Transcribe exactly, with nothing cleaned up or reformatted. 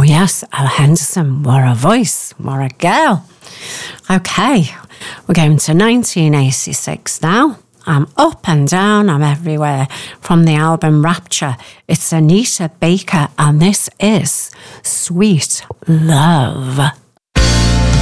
yes, Ella Henderson, what a voice, what a girl. Okay, we're going to nineteen eighty-six now. I'm up and down, I'm everywhere. From the album Rapture, it's Anita Baker, and this is Sweet Love.